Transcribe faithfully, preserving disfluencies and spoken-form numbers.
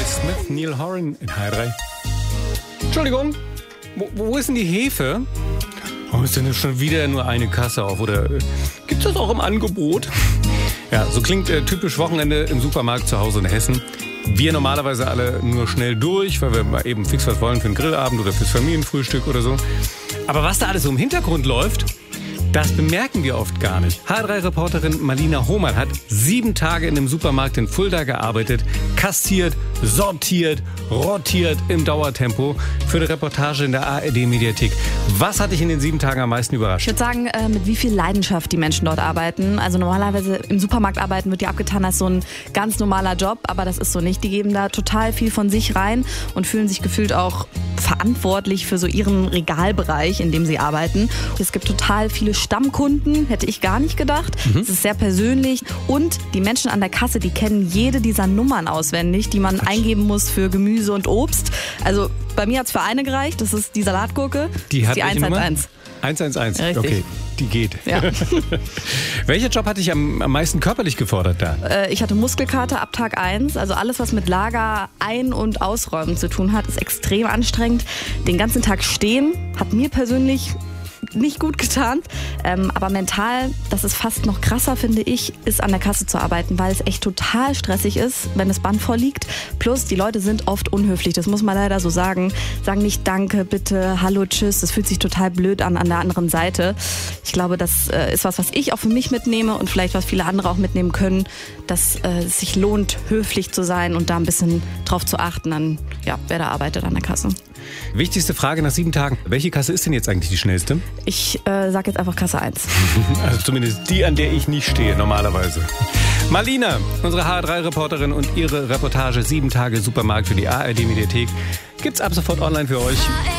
Smith, Neil Horan in H drei. Entschuldigung, wo, wo ist denn die Hefe? Oh, ist denn schon wieder nur eine Kasse auf? Oder äh, gibt es das auch im Angebot? Ja, so klingt äh, typisch Wochenende im Supermarkt zu Hause in Hessen. Wir normalerweise alle nur schnell durch, weil wir mal eben fix was wollen für einen Grillabend oder fürs Familienfrühstück oder so. Aber was da alles so im Hintergrund läuft, das bemerken wir oft gar nicht. H drei Reporterin Malina Hohmann hat sieben Tage in einem Supermarkt in Fulda gearbeitet, kassiert, sortiert, rotiert im Dauertempo für eine Reportage in der A R D-Mediathek. Was hat dich in den sieben Tagen am meisten überrascht? Ich würde sagen, äh, mit wie viel Leidenschaft die Menschen dort arbeiten. Also normalerweise im Supermarkt arbeiten wird ja abgetan als so ein ganz normaler Job, aber das ist so nicht. Die geben da total viel von sich rein und fühlen sich gefühlt auch verantwortlich für so ihren Regalbereich, in dem sie arbeiten. Es gibt total viele Stammkunden, hätte ich gar nicht gedacht. Mhm. Es ist sehr persönlich und die Menschen an der Kasse, die kennen jede dieser Nummern auswendig, die man Quatsch. eingeben muss für Gemüse und Obst. Also bei mir hat es für eine gereicht, das ist die Salatgurke, die, das ist die eins eins eins. eins eins eins, Richtig. Okay, die geht. Ja. Welcher Job hat dich am, am meisten körperlich gefordert da? Äh, ich hatte Muskelkater ab Tag eins. Also alles, was mit Lager ein- und ausräumen zu tun hat, ist extrem anstrengend. Den ganzen Tag stehen hat mir persönlich nicht gut getan, ähm, aber mental, das ist fast noch krasser, finde ich, ist an der Kasse zu arbeiten, weil es echt total stressig ist, wenn das Band voll liegt. Plus, die Leute sind oft unhöflich, das muss man leider so sagen. Sagen nicht Danke, bitte, Hallo, Tschüss, das fühlt sich total blöd an an der anderen Seite. Ich glaube, das äh, ist was, was ich auch für mich mitnehme und vielleicht was viele andere auch mitnehmen können, dass äh, es sich lohnt, höflich zu sein und da ein bisschen drauf zu achten, an, ja, wer da arbeitet an der Kasse. Wichtigste Frage nach sieben Tagen. Welche Kasse ist denn jetzt eigentlich die schnellste? Ich äh, sag jetzt einfach Kasse eins. Also zumindest die, an der ich nicht stehe, normalerweise. Malina, unsere H drei Reporterin und ihre Reportage sieben Tage Supermarkt für die A R D-Mediathek gibt's ab sofort online für euch.